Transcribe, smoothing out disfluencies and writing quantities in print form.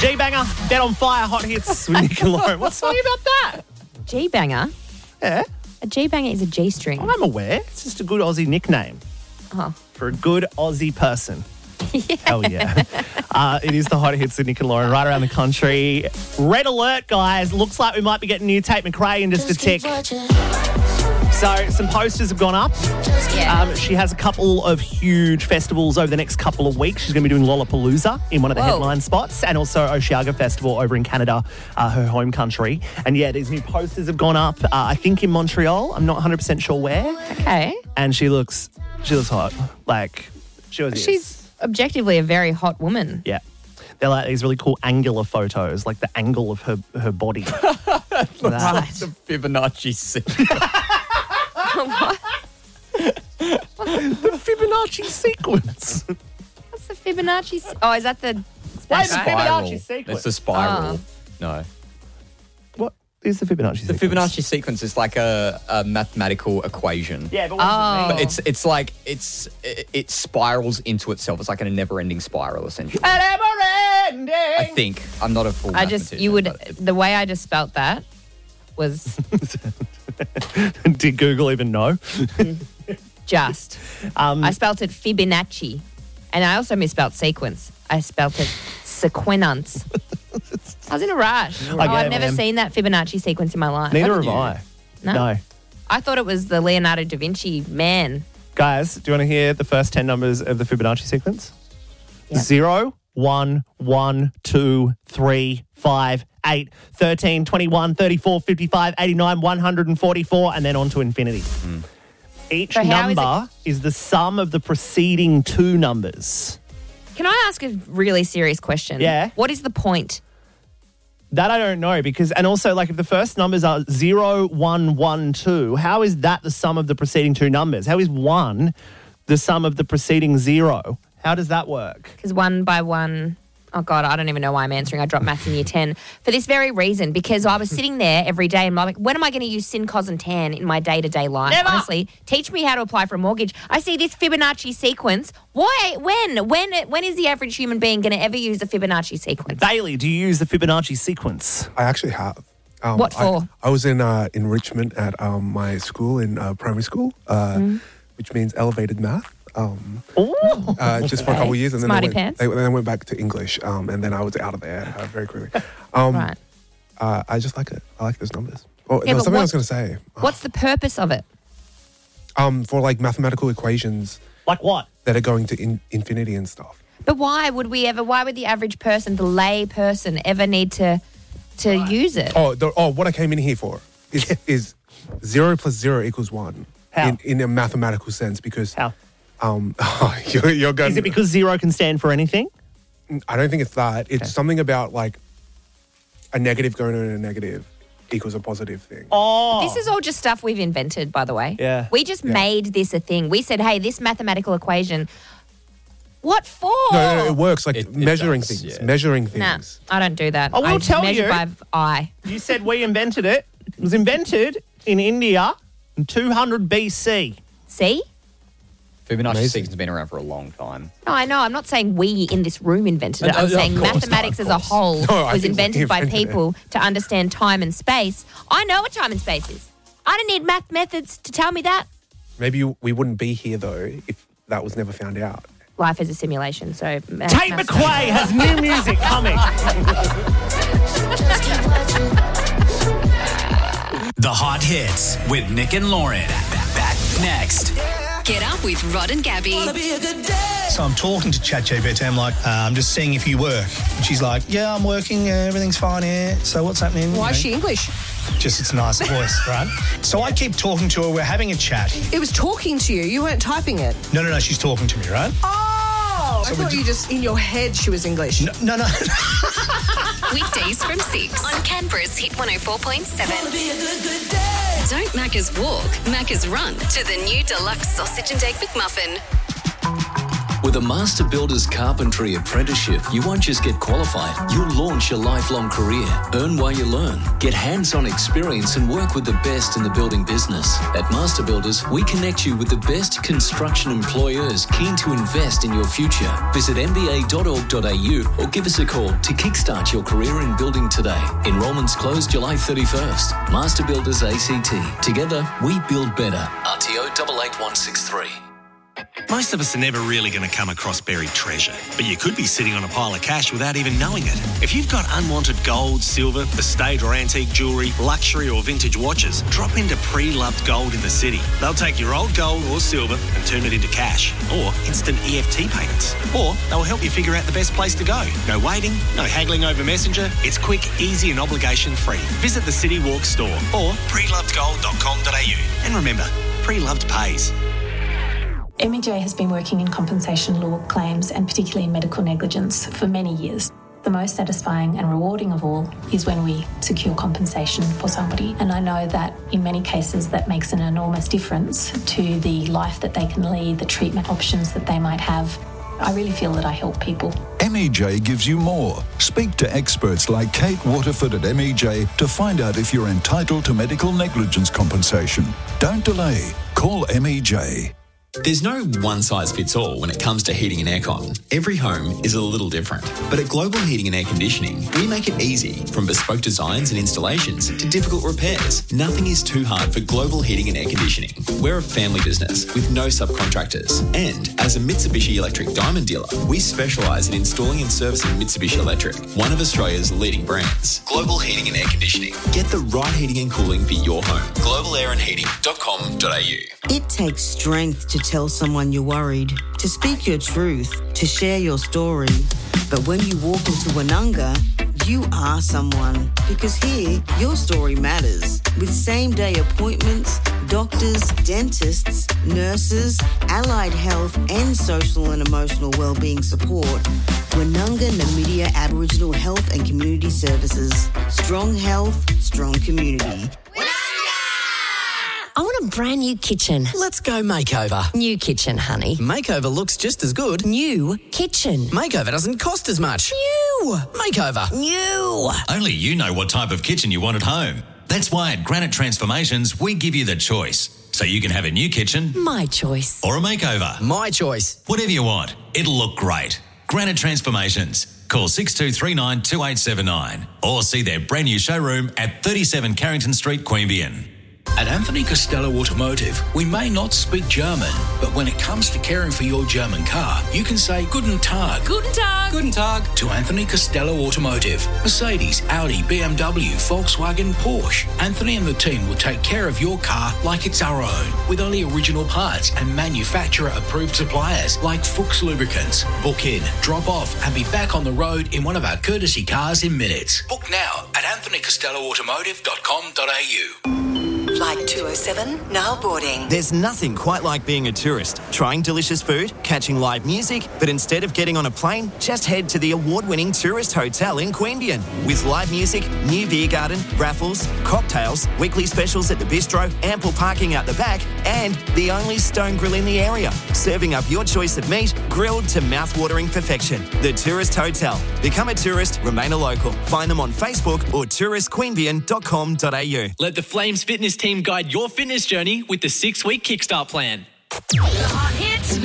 G-Banger, Bet on Fire, Hot Hits with Nick and Lauren. What's funny about that? G-Banger? Yeah, A G-Banger is a G-string. I'm aware. It's just a good Aussie nickname for a good Aussie person. Yeah. Hell yeah. It is the Hot Hits with Nick and Lauren right around the country. Red alert, guys. Looks like we might be getting new Tate McRae in just a tick. So some posters have gone up. Yeah. She has a couple of huge festivals over the next couple of weeks. She's going to be doing Lollapalooza in one of the headline spots, and also Osheaga Festival over in Canada, her home country. And yeah, these new posters have gone up, I think in Montreal. I'm not 100% sure where. Okay. And she looks hot. Like, She's objectively a very hot woman. Yeah. They're like these really cool angular photos, like the angle of her body. Right. The Fibonacci sequence. What? The Fibonacci sequence. What's the Fibonacci? Oh, is that the... Wait, the right? Fibonacci sequence. It's the spiral. No. What is the Fibonacci The sequence? Fibonacci sequence is like a mathematical equation. Yeah, but what does it mean? But it's like it spirals into itself. It's like in a never-ending spiral, essentially. Never-ending. I think. I'm not a full mathematician. The way I just spelt that was Did Google even know? just. I spelt it Fibonacci. And I also misspelt sequence. I spelt it sequenance. I was in a rush. I've never seen that Fibonacci sequence in my life. Neither have I. No. I thought it was the Leonardo da Vinci man. Guys, do you want to hear the first 10 numbers of the Fibonacci sequence? Yep. 0, 1, 1, 2, 3, 5, 8, 13, 21, 34, 55, 89, 144, and then on to infinity. Each So how is number is the sum of the preceding two numbers. Can I ask a really serious question? Yeah. What is the point? That I don't know because, and also like if the first numbers are 0, 1, 1, 2, how is that the sum of the preceding two numbers? How is 1 the sum of the preceding 0? How does that work? Because 1 by 1... Oh, God, I don't even know why I'm answering. I dropped maths in year 10 for this very reason, because I was sitting there every day and I'm like, when am I going to use sin, cos and tan in my day-to-day life? Never. Honestly, teach me how to apply for a mortgage. I see this Fibonacci sequence. Why? When is the average human being going to ever use the Fibonacci sequence? Bailey, do you use the Fibonacci sequence? I actually have. What for? I was in enrichment at my school in primary school, which means elevated math. Just for a couple of years, and Smarty then pants. I went back to English, and then I was out of there very quickly. Right. I just like it. I like those numbers. Oh, Yeah, there was but something I was going to say. What's the purpose of it? For like mathematical equations Like what? that are going to infinity and stuff. But why would the average person, the lay person, ever need to use it? What I came in here for is 0 plus 0 equals 1. How? In a mathematical sense, because How? you're going. Is it because 0 can stand for anything? I don't think it's that. It's something about like a negative going to a negative equals a positive thing. Oh. This is all just stuff we've invented, by the way. Yeah. We just made this a thing. We said, hey, this mathematical equation, what for? No, it works like It measuring does, things. yeah. Measuring Nah, things. I don't do that. I will tell measure you. by eye. You said we invented it. It was invented in India in 200 BC. See? Fibonacci Amazing. sequence has been around for a long time. No, I know. I'm not saying we in this room invented it. I'm Of saying course not, mathematics of as a course. whole No, I was think we invented by invented it. people to understand time and space. I know what time and space is. I don't need math methods to tell me that. Maybe we wouldn't be here though if that was never found out. Life is a simulation, so... Tate McRae has new music coming. The Hot Hits with Nick and Lauren. Back next. Get up with Rod and Gabby. So I'm talking to ChatGPT. I'm like, I'm just seeing if you work. And she's like, yeah, I'm working. Everything's fine here. So what's happening? Why is she English? Just it's a nice voice, right? So I keep talking to her. We're having a chat. It was talking to you. You weren't typing it. No. She's talking to me, right? Oh! So I thought you just, in your head, she was English. No. Weekdays from 6 on Canberra's Hit 104.7. Don't Macca's walk, Macca's run to the new deluxe sausage and egg McMuffin. With a Master Builders Carpentry Apprenticeship, you won't just get qualified, you'll launch your lifelong career. Earn while you learn. Get hands-on experience and work with the best in the building business. At Master Builders, we connect you with the best construction employers keen to invest in your future. Visit mba.org.au or give us a call to kickstart your career in building today. Enrolments close July 31st. Master Builders ACT. Together, we build better. RTO 88163. Most of us are never really going to come across buried treasure, but you could be sitting on a pile of cash without even knowing it. If you've got unwanted gold, silver, estate or antique jewellery, luxury or vintage watches, drop into Pre-Loved Gold in the city. They'll take your old gold or silver and turn it into cash or instant EFT payments. Or they'll help you figure out the best place to go. No waiting, no haggling over Messenger. It's quick, easy and obligation-free. Visit the City Walk store or prelovedgold.com.au. And remember, Pre-Loved pays. MEJ has been working in compensation law claims and particularly in medical negligence for many years. The most satisfying and rewarding of all is when we secure compensation for somebody. And I know that in many cases that makes an enormous difference to the life that they can lead, the treatment options that they might have. I really feel that I help people. MEJ gives you more. Speak to experts like Kate Waterford at MEJ to find out if you're entitled to medical negligence compensation. Don't delay. Call MEJ. There's no one-size-fits-all when it comes to heating and aircon. Every home is a little different. But at Global Heating and Air Conditioning, we make it easy. From bespoke designs and installations to difficult repairs, nothing is too hard for Global Heating and Air Conditioning. We're a family business with no subcontractors. And as a Mitsubishi Electric Diamond dealer, we specialise in installing and servicing Mitsubishi Electric, one of Australia's leading brands. Global Heating and Air Conditioning. Get the right heating and cooling for your home. globalairandheating.com.au. It takes strength to tell someone you're worried, to speak your truth, to share your story. But when you walk into Wananga, you are someone. Because here, your story matters. With same-day appointments, doctors, dentists, nurses, allied health and social and emotional wellbeing support, Wananga Namibia Aboriginal Health and Community Services. Strong health, strong community. I want a brand new kitchen. Let's go makeover. New kitchen, honey. Makeover looks just as good. New kitchen. Makeover doesn't cost as much. New. Makeover. New. Only you know what type of kitchen you want at home. That's why at Granite Transformations, we give you the choice. So you can have a new kitchen. My choice. Or a makeover. My choice. Whatever you want. It'll look great. Granite Transformations. Call 6239 2879 or see their brand new showroom at 37 Carrington Street, Queanbeyan. At Anthony Costello Automotive, we may not speak German, but when it comes to caring for your German car, you can say Guten Tag. Guten Tag. Guten Tag to Anthony Costello Automotive. Mercedes, Audi, BMW, Volkswagen, Porsche. Anthony and the team will take care of your car like it's our own, with only original parts and manufacturer-approved suppliers like Fuchs Lubricants. Book in, drop off, and be back on the road in one of our courtesy cars in minutes. Book now at anthonycostelloautomotive.com.au. Flight 207, now boarding. There's nothing quite like being a tourist, trying delicious food, catching live music, but instead of getting on a plane, just head to the award-winning Tourist Hotel in Queanbeyan. With live music, new beer garden, raffles, cocktails, weekly specials at the bistro, ample parking out the back, and the only stone grill in the area, serving up your choice of meat, grilled to mouth-watering perfection. The Tourist Hotel. Become a tourist, remain a local. Find them on Facebook or touristqueanbeyan.com.au. Let the Flames Fitness team guide your fitness journey with the 6-week Kickstart plan. The Hot Hits.